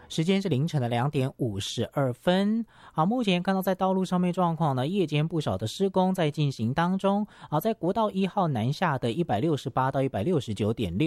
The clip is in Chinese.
时间是凌晨的2:52。好，目前看到在道路上面状况呢，夜间不少的施工在进行当中。好，在国道1号南下的168到169.6